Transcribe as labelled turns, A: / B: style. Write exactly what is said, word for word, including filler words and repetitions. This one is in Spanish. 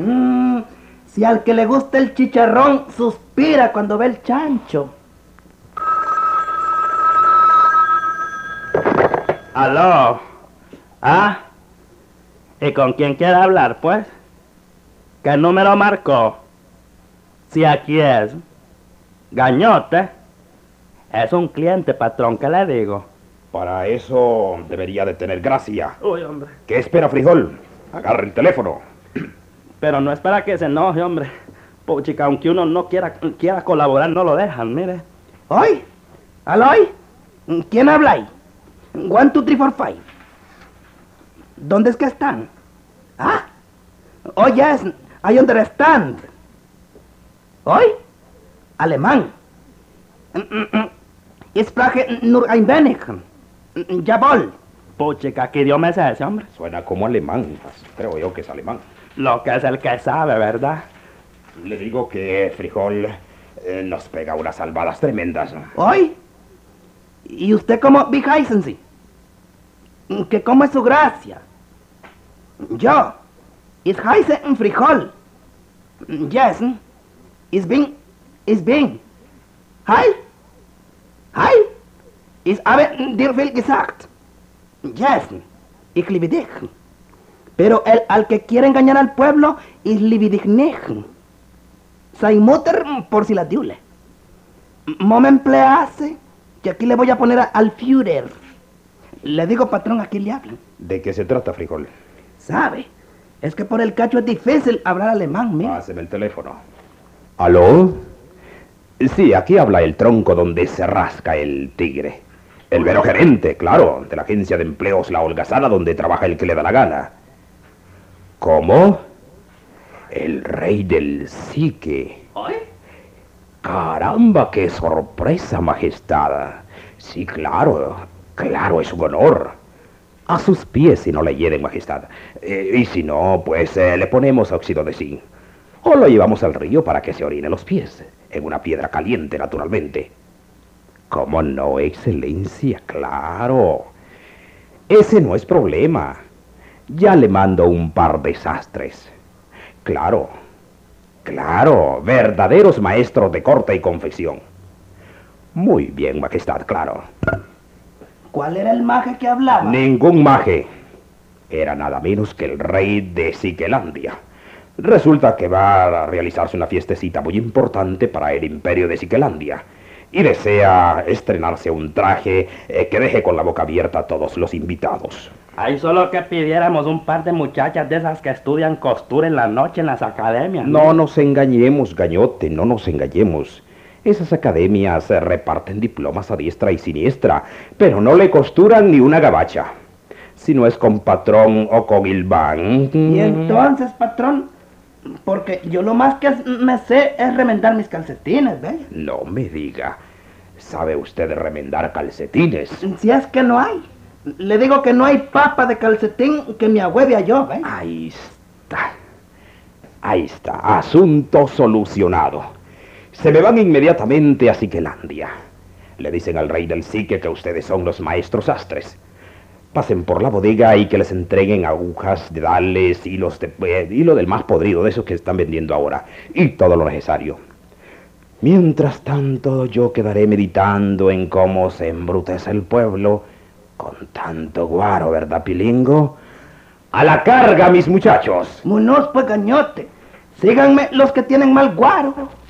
A: Mm, si al que le gusta el chicharrón suspira cuando ve el chancho.
B: ¿Aló? ¿Ah? ¿Y con quién quiere hablar, pues? ¿Qué número marcó? Si aquí es. Gañote. Es un cliente, patrón, ¿qué le digo?
C: Para eso debería de tener gracia.
B: Uy, hombre.
C: ¿Qué espera, frijol? Agarra el teléfono.
B: Pero no es para que se enoje, hombre. Puchica, aunque uno no quiera, quiera colaborar, no lo dejan, mire.
A: ¿Hoy? ¿Aloy? ¿Quién habla ahí? One, two, three, four, five. ¿Dónde es que están? Ah. Oh, yes, I understand. ¿Hoy? Alemán. Ich spreche nur ein wenig. Jawohl.
B: Puchica, ¿qué idioma es ese, hombre?
C: Suena como alemán. Creo yo que es alemán.
B: Lo que es el que sabe, ¿verdad?
C: Le digo que frijol eh, nos pega unas salvadas tremendas.
A: ¿Hoy? ¿Y usted cómo, wie heißen Sie? ¿Que cómo es su gracia? Yo. Ich heiße frijol. Yes. Ich bin. Ich bin. Hi. Hi. Ich habe dir viel gesagt. Yes. Ich liebe dich. Pero el al que quiere engañar al pueblo, ich liebe dich nicht. Sei Mutter por si la diule. Moment please, que aquí le voy a poner a, al Führer. Le digo, patrón, ¿a quién le hablan?
C: ¿De qué se trata, frijol?
A: ¿Sabe? Es que por el cacho es difícil hablar alemán, mira.
C: Páseme el teléfono. ¿Aló? Sí, aquí habla el tronco donde se rasca el tigre. El vero gerente, claro, de la agencia de empleos La Holgazana, donde trabaja el que le da la gana. ¿Cómo? El rey del psique.
B: ¿Hoy?
C: Caramba, qué sorpresa, majestad. Sí, claro, claro, es un honor. A sus pies si no le hieren, majestad. Eh, y si no, pues eh, le ponemos óxido de zinc. O lo llevamos al río para que se orine los pies. En una piedra caliente, naturalmente. ¿Cómo no, excelencia? Claro. Ese no es problema. Ya le mando un par de sastres. Claro, claro, verdaderos maestros de corte y confección. Muy bien, majestad, claro.
A: ¿Cuál era el maje que hablaba?
C: Ningún maje. Era nada menos que el rey de Siquelandia. Resulta que va a realizarse una fiestecita muy importante para el imperio de Siquelandia. Y desea estrenarse un traje eh, que deje con la boca abierta a todos los invitados.
B: Ahí solo que pidiéramos un par de muchachas de esas que estudian costura en la noche en las academias.
C: No nos engañemos, Gañote, no nos engañemos. Esas academias eh, reparten diplomas a diestra y siniestra, pero no le costuran ni una gabacha. Si no es con patrón o con Ilván.
A: Y entonces, patrón, porque yo lo más que me sé es remendar mis calcetines, ¿ve?
C: No me diga. ¿Sabe usted remendar calcetines?
A: Si es que no hay. Le digo que no hay papa de calcetín que me agüeve a yo, ¿ve?
C: Ahí está. Ahí está. Asunto solucionado. Se me van inmediatamente a Siquelandia. Le dicen al rey del psique que ustedes son los maestros sastres. Pasen por la bodega y que les entreguen agujas, dedales, hilos de eh, hilo del más podrido, de esos que están vendiendo ahora, y todo lo necesario. Mientras tanto, yo quedaré meditando en cómo se embrutece el pueblo con tanto guaro, ¿verdad, Pilingo? ¡A la carga, mis muchachos!
A: Munoz, pues, Gañote. Síganme los que tienen mal guaro.